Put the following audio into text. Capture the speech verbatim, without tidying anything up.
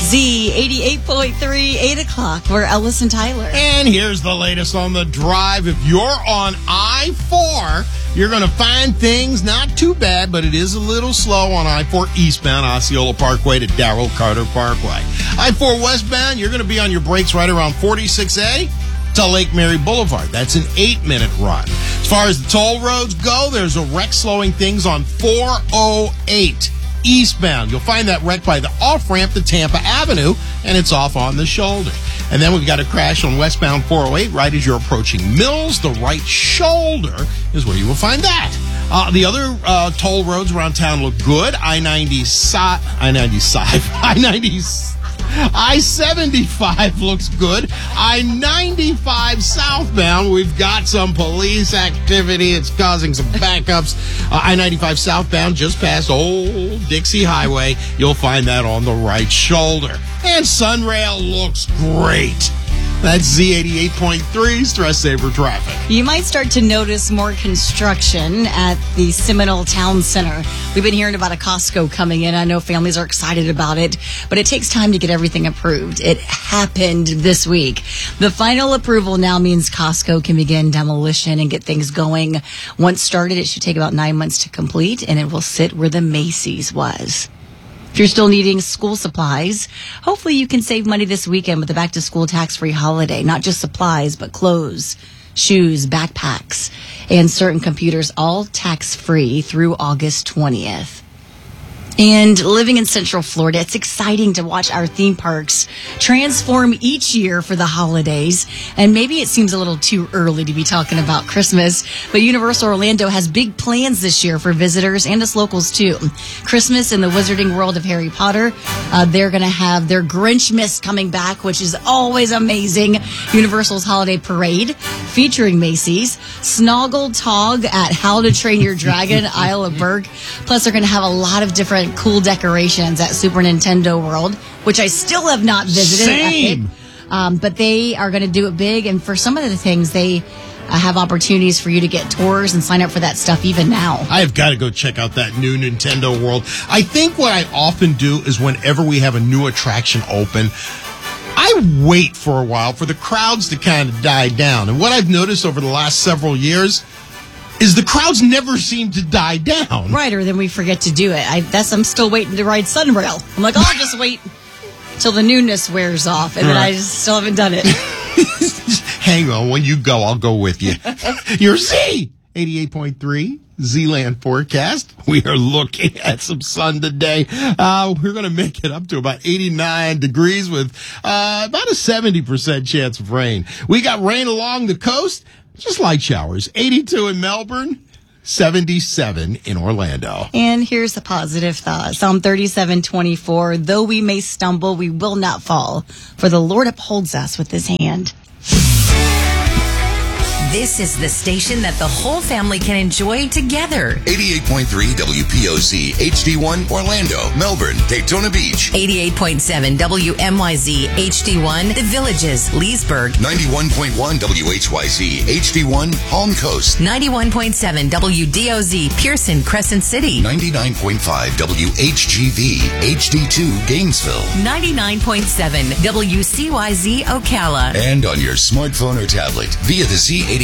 Z eighty-eight point three, eight o'clock. We're Ellis and Tyler. And here's the latest on the drive. If you're on I four, you're going to find things not too bad, but it is a little slow on I four eastbound, Osceola Parkway to Darrell Carter Parkway. I four westbound, you're going to be on your brakes right around forty-six A to Lake Mary Boulevard. That's an eight-minute run. As far as the toll roads go, there's a wreck slowing things on four oh eight. Eastbound. You'll find that wreck by the off-ramp to Tampa Avenue, and it's off on the shoulder. And then we've got a crash on westbound four oh eight right as you're approaching Mills. The right shoulder is where you will find that. Uh, the other uh, toll roads around town look good. I ninety, I ninety-five, I ninety, I seventy-five looks good. I ninety-five southbound, we've got some police activity. It's causing some backups. Uh, I ninety-five southbound, just past Old Dixie Highway. You'll find that on the right shoulder. And Sunrail looks great. That's Z eighty-eight point three, Stress Saver Traffic. You might start to notice more construction at the Seminole Town Center. We've been hearing about a Costco coming in. I know families are excited about it, but it takes time to get everything approved. It happened this week. The final approval now means Costco can begin demolition and get things going. Once started, it should take about nine months to complete, and it will sit where the Macy's was. If you're still needing school supplies, hopefully you can save money this weekend with the back-to-school tax-free holiday. Not just supplies, but clothes, shoes, backpacks, and certain computers, all tax-free through August twentieth. And living in Central Florida, it's exciting to watch our theme parks transform each year for the holidays. And maybe it seems a little too early to be talking about Christmas, but Universal Orlando has big plans this year for visitors and us locals too. Christmas in the Wizarding World of Harry Potter. Uh, they're going to have their Grinchmas coming back, which is always amazing. Universal's Holiday Parade featuring Macy's. Snoggle Tog at How to Train Your Dragon, Isle of Berg. Plus, they're going to have a lot of different cool decorations at Super Nintendo World, which I still have not visited. Same. Um, but they are going to do it big, and for some of the things, they uh, have opportunities for you to get tours and sign up for that stuff even now. I've got to go check out that new Nintendo World. I think what I often do is whenever we have a new attraction open, I wait for a while for the crowds to kind of die down. And what I've noticed over the last several years is the crowds never seem to die down. Right, or then we forget to do it. I, that's I'm still waiting to ride Sunrail. I'm like, oh, I'll just wait till the newness wears off, and right. then I just still haven't done it. Hang on, when you go, I'll go with you. You're Z eighty-eight point three. Z-Land forecast. We are looking at some sun today. Uh, we're going to make it up to about eighty-nine degrees with uh, about a seventy percent chance of rain. We got rain along the coast, just light showers. eighty-two in Melbourne, seventy-seven in Orlando. And here's a positive thought. Psalm thirty-seven twenty-four. Though we may stumble, we will not fall, for the Lord upholds us with his hand. This is the station that the whole family can enjoy together. eighty-eight point three W P O Z, H D one, Orlando, Melbourne, Daytona Beach. eighty-eight point seven W M Y Z, H D one, The Villages, Leesburg. ninety-one point one W H Y Z, H D one, Palm Coast. ninety-one point seven W D O Z, Pearson, Crescent City. ninety-nine point five W H G V, H D two, Gainesville. ninety-nine point seven W C Y Z, Ocala. And on your smartphone or tablet via the Z